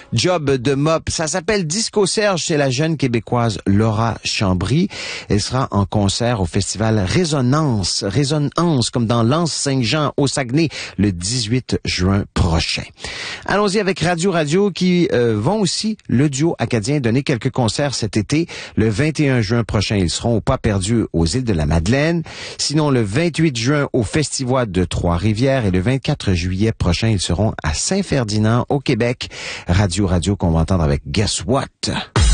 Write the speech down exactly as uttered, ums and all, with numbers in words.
job de mop. Ça s'appelle Disco Serge, c'est la jeune québécoise Laura Chambry. Elle sera en concert au festival Résonance, Résonance, comme dans l'Anse-Saint-Jean au Saguenay, le dix-huit juin prochain. Allons-y avec Radio Radio qui euh, vont aussi, le duo acadien, donner quelques concerts cet été. Le vingt et un juin prochain, ils seront au Pas Perdu aux îles de la Madeleine. Sinon, le vingt-huit juin au Festival de Trois-Rivières et le vingt-quatre juillet prochain, ils seront à Saint-Ferdinand au Québec. Radio Radio qu'on va entendre avec Guess What?